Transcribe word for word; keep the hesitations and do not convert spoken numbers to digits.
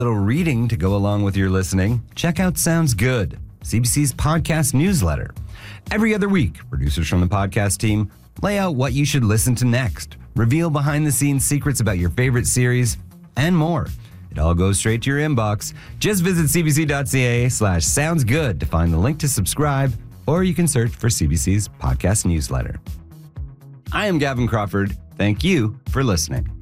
Little reading to go along with your listening, check out Sounds Good, C B C's podcast newsletter. Every other week, producers from the podcast team lay out what you should listen to next, reveal behind-the-scenes secrets about your favorite series, and more. It all goes straight to your inbox. Just visit cbc.ca slash sounds good to find the link to subscribe, or you can search for C B C's podcast newsletter. I am Gavin Crawford. Thank you for listening.